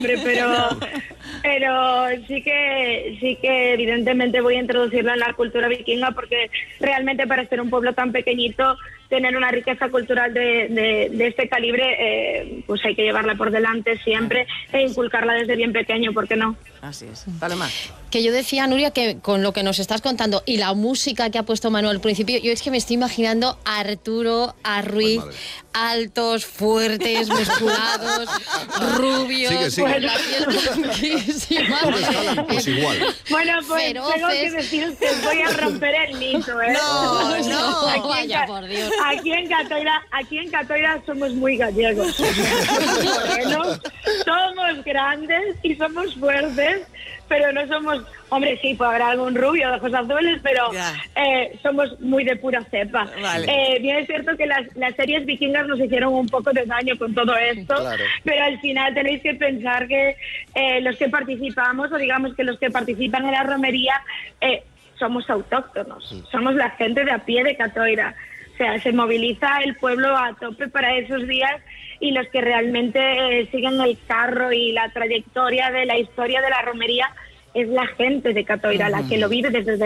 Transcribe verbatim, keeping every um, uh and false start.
pero pero sí que sí que evidentemente voy a introducirlo en la cultura vikinga, porque realmente para ser un pueblo tan pequeñito, tener una riqueza cultural de, de, de este calibre, eh, pues hay que llevarla por delante siempre e inculcarla desde bien pequeño, ¿por qué no? Así es. Paloma. Que yo decía, Nuria, que con lo que nos estás contando y la música que ha puesto Manuel al principio, yo es que me estoy imaginando a Arturo, a Ruiz, altos, fuertes, musculados, rubios, sigue, sigue. con la piel blanquísima. Pues igual. Bueno, pues Feroces. tengo que decir que voy a romper el mito, ¿eh? No, no, Aquí en vaya Ca- por Dios. Aquí en Catoira, aquí en Catoira somos muy gallegos. Somos morenos, somos grandes y somos fuertes, pero no somos, hombre, sí, puede haber algún rubio de ojos azules, pero eh, somos muy de pura cepa. Vale. Eh, bien es cierto que las, las series vikingas nos hicieron un poco de daño con todo esto, Claro. pero al final tenéis que pensar que eh, los que participamos, o digamos que los que participan en la romería, eh, somos autóctonos, sí. Somos la gente de a pie de Catoira. O sea, se moviliza el pueblo a tope para esos días, y los que realmente eh, siguen el carro y la trayectoria de la historia de la romería es la gente de Catoira, uh-huh. La que lo vive desde